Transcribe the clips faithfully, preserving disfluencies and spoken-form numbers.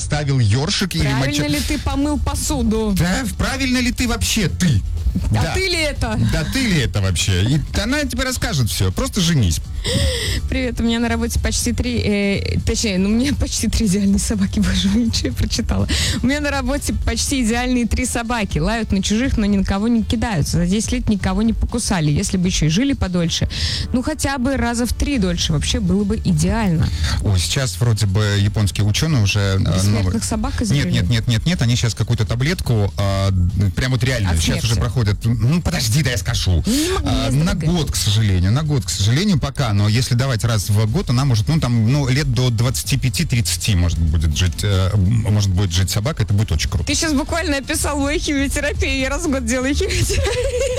поставил ёршик или Правильно моча... ли ты помыл посуду? Да, правильно ли ты вообще, ты? А Да. ты ли это? Да ты ли это вообще? И она тебе расскажет все. Просто женись. Привет, у меня на работе почти три, э, точнее, ну у меня почти три идеальные собаки, боже мой, что я прочитала. У меня на работе почти идеальные три собаки. Лают на чужих, но ни на кого не кидаются. За десять лет никого не покусали. Если бы еще и жили подольше, ну хотя бы раза в три дольше, вообще было бы идеально. Ой, сейчас вроде бы японские ученые уже... Бессмертных новые... собак изобрели? Нет, нет, нет, нет, нет, они сейчас какую-то таблетку, а, прям вот реально, От сейчас смерти. уже проходят, ну подожди, да я скажу, Не могу, а, не на год, к сожалению, на год, к сожалению, пока, но если давать раз в год, она может, ну там, ну лет до двадцати пяти тридцати может будет жить, э, может будет жить собака, это будет очень круто. Ты сейчас буквально описал мою химиотерапию, я раз в год делаю химиотерапию.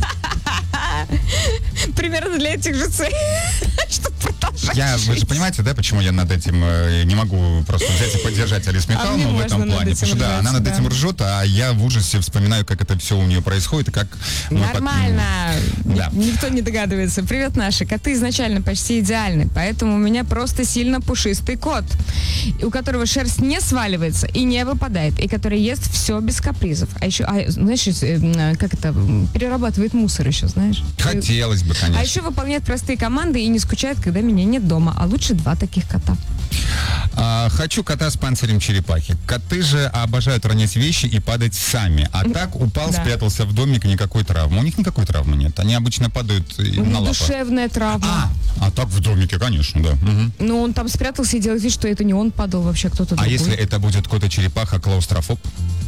Примерно для этих же целей. Что продолжать Я, вы же жить. понимаете, да, почему я над этим э, не могу просто взять и поддержать Алису А Михайловну мне в этом можно над плане, этим потому что да, ржать, она над да. этим ржет, а я в ужасе вспоминаю, как это все у нее происходит и как... мы под- Нормально. Да. Ник- Никто не догадывается. Привет, наши. Коты изначально почти идеальны, поэтому у меня просто сильно пушистый кот, у которого шерсть не сваливается и не выпадает, и который ест все без капризов. А еще, а, знаешь, э, как это, перерабатывает мусор еще, знаешь? Хотелось бы, конечно. А еще выполняет простые команды и не скучает, когда меня нет дома. А лучше два таких кота. А, хочу кота с панцирем черепахи. Коты же обожают ронять вещи и падать сами. А так упал, Да. спрятался в домик, и никакой травмы. У них никакой травмы нет. Они обычно падают э, У на них лапы. душевная травма. А, а так в домике, конечно, да. Мгм. Ну, он там спрятался и делает вид, что это не он падал, вообще кто-то А другой. если это будет кот и черепаха, клаустрофоб?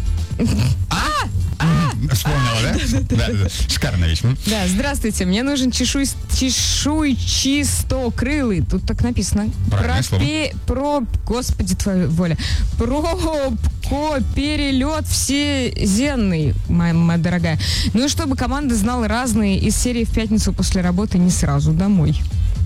А? М, Вспомнила, да? Да, да. Шикарная вещь. М. Да, здравствуйте, мне нужен чешуй, чешуйчистокрылый, тут так написано. Правильное слово. Пропе- Про, господи, твоя воля. Пробко, перелет всезенный, моя, моя дорогая. Ну и чтобы команда знала разные из серии в пятницу после работы не сразу домой.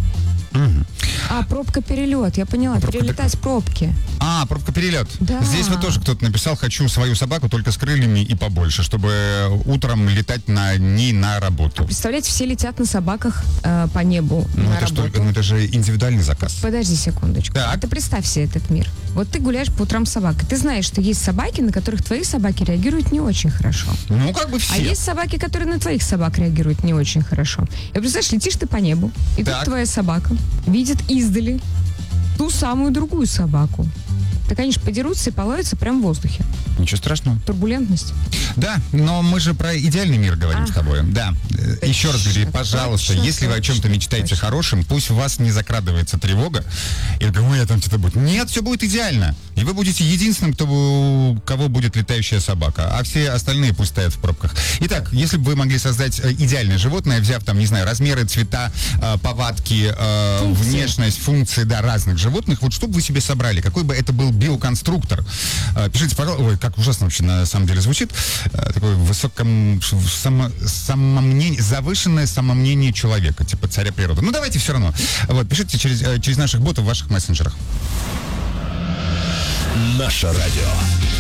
А, пробка-перелет, я поняла, Пробка- перелетать пробки. А, пробка-перелет. Да. Здесь вот тоже кто-то написал, хочу свою собаку только с крыльями и побольше, чтобы утром летать на ней на работу. Представляете, все летят на собаках э, по небу Ну на это, ж работу. только, ну это же индивидуальный заказ. Подожди секундочку. Так. А ты представь себе этот мир. Вот ты гуляешь по утрам с собакой. Ты знаешь, что есть собаки, на которых твои собаки реагируют не очень хорошо. Ну, как бы все. А есть собаки, которые на твоих собак реагируют не очень хорошо. И представляешь, летишь ты по небу, и Так. тут твоя собака видит издали ту самую другую собаку. Так они же подерутся и половятся прямо в воздухе. Ничего страшного. Турбулентность. Да, но мы же про идеальный мир говорим Ах. с тобой. Да. Э, Еще раз говорю, Точно, пожалуйста, точно, если вы о чем-то точно, мечтаете точно. хорошим, пусть у вас не закрадывается тревога. И ой, я там что-то будет. Нет, все будет идеально. И вы будете единственным, кто, у кого будет летающая собака. А все остальные пусть стоят в пробках. Итак, если бы вы могли создать э, идеальное животное, взяв там, не знаю, размеры, цвета, э, повадки, э, Функции. внешность, функции, да, разных животных, вот что бы вы себе собрали? Какой бы это был биоконструктор? Э, Пишите, пожалуйста, ой, как ужасно вообще на самом деле звучит. Э, Такое высоком, само, самомнение, завышенное самомнение человека, типа царя природы. Ну, давайте все равно. Вот, пишите через, э, через наших ботов в ваших мессенджерах. Наше радио.